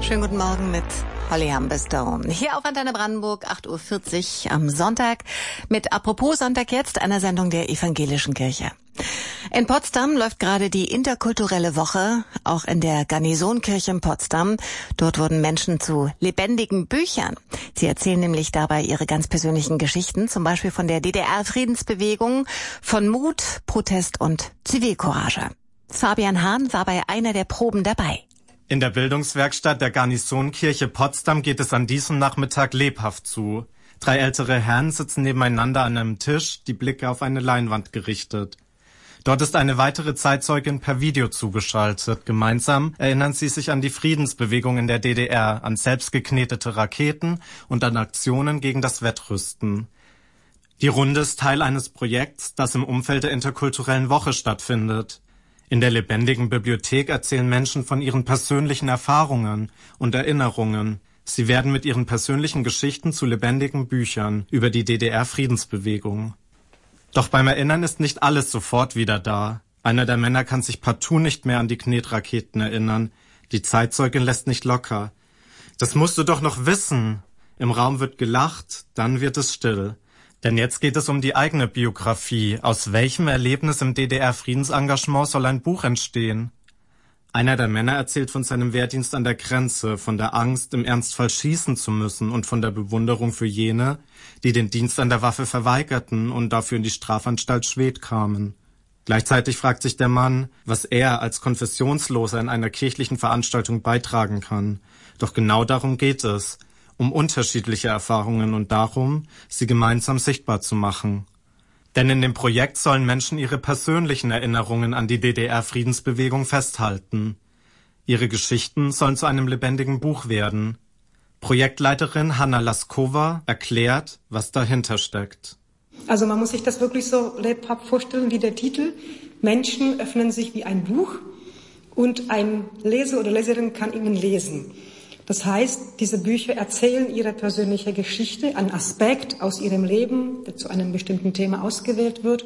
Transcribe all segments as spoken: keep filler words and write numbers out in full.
Schönen guten Morgen mit Holly Humberstone. Hier auf Antenne Brandenburg, acht Uhr vierzig am Sonntag mit Apropos Sonntag jetzt, einer Sendung der Evangelischen Kirche. In Potsdam läuft gerade die interkulturelle Woche, auch in der Garnisonkirche in Potsdam. Dort wurden Menschen zu lebendigen Büchern. Sie erzählen nämlich dabei ihre ganz persönlichen Geschichten, zum Beispiel von der D D R-Friedensbewegung, von Mut, Protest und Zivilcourage. Fabian Hahn war bei einer der Proben dabei. In der Bildungswerkstatt der Garnisonkirche Potsdam geht es an diesem Nachmittag lebhaft zu. Drei ältere Herren sitzen nebeneinander an einem Tisch, die Blicke auf eine Leinwand gerichtet. Dort ist eine weitere Zeitzeugin per Video zugeschaltet. Gemeinsam erinnern sie sich an die Friedensbewegung in der D D R, an selbstgeknetete Raketen und an Aktionen gegen das Wettrüsten. Die Runde ist Teil eines Projekts, das im Umfeld der interkulturellen Woche stattfindet. In der lebendigen Bibliothek erzählen Menschen von ihren persönlichen Erfahrungen und Erinnerungen. Sie werden mit ihren persönlichen Geschichten zu lebendigen Büchern über die D D R-Friedensbewegung. Doch beim Erinnern ist nicht alles sofort wieder da. Einer der Männer kann sich partout nicht mehr an die Knetraketen erinnern. Die Zeitzeugin lässt nicht locker. Das musst du doch noch wissen. Im Raum wird gelacht, dann wird es still. Denn jetzt geht es um die eigene Biografie. Aus welchem Erlebnis im D D R-Friedensengagement soll ein Buch entstehen? Einer der Männer erzählt von seinem Wehrdienst an der Grenze, von der Angst, im Ernstfall schießen zu müssen und von der Bewunderung für jene, die den Dienst an der Waffe verweigerten und dafür in die Strafanstalt Schwedt kamen. Gleichzeitig fragt sich der Mann, was er als Konfessionsloser in einer kirchlichen Veranstaltung beitragen kann. Doch genau darum geht es, um unterschiedliche Erfahrungen und darum, sie gemeinsam sichtbar zu machen. Denn in dem Projekt sollen Menschen ihre persönlichen Erinnerungen an die D D R-Friedensbewegung festhalten. Ihre Geschichten sollen zu einem lebendigen Buch werden. Projektleiterin Hanna Laskova erklärt, was dahinter steckt. Also man muss sich das wirklich so lebhaft vorstellen wie der Titel. Menschen öffnen sich wie ein Buch und ein Leser oder Leserin kann ihnen lesen. Das heißt, diese Bücher erzählen ihre persönliche Geschichte, einen Aspekt aus ihrem Leben, der zu einem bestimmten Thema ausgewählt wird,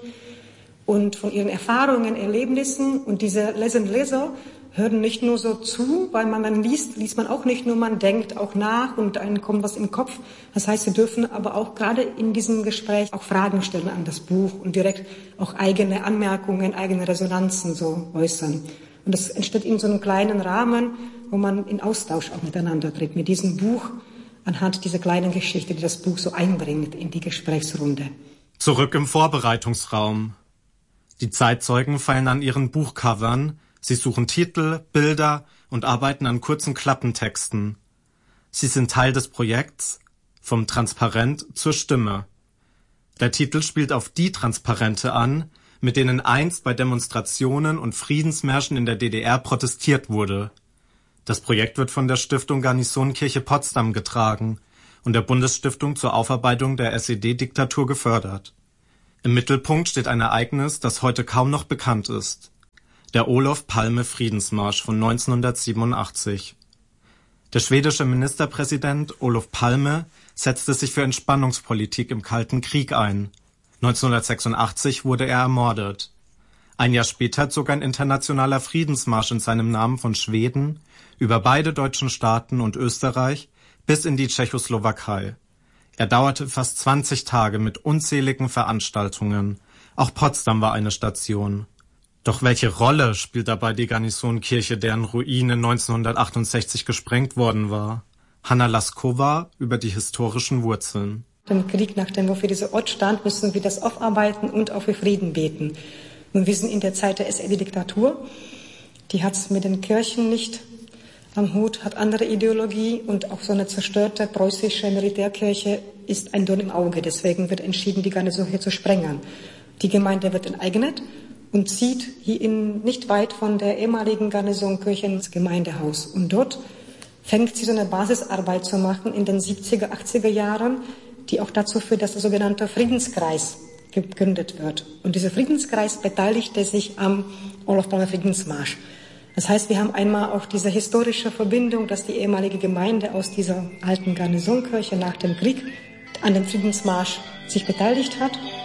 und von ihren Erfahrungen, Erlebnissen. Und diese Leserinnen und Leser hören nicht nur so zu, weil man dann liest, liest man auch nicht nur, man denkt auch nach und einem kommt was im Kopf. Das heißt, sie dürfen aber auch gerade in diesem Gespräch auch Fragen stellen an das Buch und direkt auch eigene Anmerkungen, eigene Resonanzen so äußern. Und das entsteht in so einem kleinen Rahmen, wo man in Austausch auch miteinander tritt, mit diesem Buch, anhand dieser kleinen Geschichte, die das Buch so einbringt in die Gesprächsrunde. Zurück im Vorbereitungsraum. Die Zeitzeugen feilen an ihren Buchcovern, sie suchen Titel, Bilder und arbeiten an kurzen Klappentexten. Sie sind Teil des Projekts Vom Transparent zur Stimme. Der Titel spielt auf die Transparente an, mit denen einst bei Demonstrationen und Friedensmärschen in der D D R protestiert wurde. Das Projekt wird von der Stiftung Garnisonkirche Potsdam getragen und der Bundesstiftung zur Aufarbeitung der S E D-Diktatur gefördert. Im Mittelpunkt steht ein Ereignis, das heute kaum noch bekannt ist: der Olof Palme-Friedensmarsch von neunzehnhundertsiebenundachtzig. Der schwedische Ministerpräsident Olof Palme setzte sich für Entspannungspolitik im Kalten Krieg ein. neunzehnhundertsechsundachtzig wurde er ermordet. Ein Jahr später zog ein internationaler Friedensmarsch in seinem Namen von Schweden über beide deutschen Staaten und Österreich bis in die Tschechoslowakei. Er dauerte fast zwanzig Tage mit unzähligen Veranstaltungen. Auch Potsdam war eine Station. Doch welche Rolle spielt dabei die Garnisonkirche, deren Ruine neunzehnhundertachtundsechzig gesprengt worden war? Hanna Laskova über die historischen Wurzeln. Im Krieg, nachdem wir für diesen Ort stand, müssen wir das aufarbeiten und auch für Frieden beten. Nun, wir sind in der Zeit der S E D-Diktatur. Die hat es mit den Kirchen nicht am Hut, hat andere Ideologie und auch so eine zerstörte preußische Militärkirche ist ein Dorn im Auge. Deswegen wird entschieden, die Garnison hier zu sprengen. Die Gemeinde wird enteignet und zieht hier in, nicht weit von der ehemaligen Garnisonkirche ins Gemeindehaus. Und dort fängt sie so eine Basisarbeit zu machen in den siebziger, achtziger Jahren, die auch dazu führt, dass der sogenannte Friedenskreis gegründet wird. Und dieser Friedenskreis beteiligte sich am Olof Palme Friedensmarsch. Das heißt, wir haben einmal auch diese historische Verbindung, dass die ehemalige Gemeinde aus dieser alten Garnisonkirche nach dem Krieg an dem Friedensmarsch sich beteiligt hat.